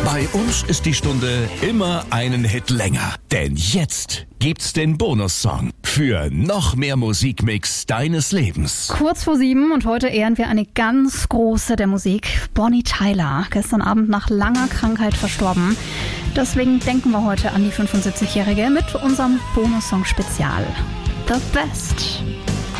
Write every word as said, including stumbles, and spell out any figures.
Bei uns ist die Stunde immer einen Hit länger. Denn jetzt gibt's den Bonussong für noch mehr Musikmix deines Lebens. Kurz vor sieben und heute ehren wir eine ganz große der Musik, Bonnie Tyler. Gestern Abend nach langer Krankheit verstorben. Deswegen denken wir heute an die fünfundsiebzigjährige mit unserem Bonussong-Spezial. The Best.